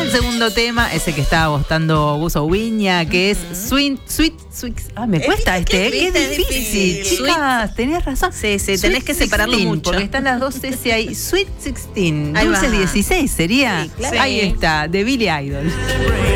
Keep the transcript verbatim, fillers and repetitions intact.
el segundo tema, ese que estaba votando Buzo Wiña, que es Sweet, Sweet, Sweet. Ah, me cuesta este, ¿eh? Que es difícil. Chicas, tenías razón. Sí, sí, tenés que separarlo mucho. Porque están las dos S ahí. Sweet dieciséis. Ahí Dulces va. dieciséis sería. Sí, claro. Ahí está, de Billy Idol.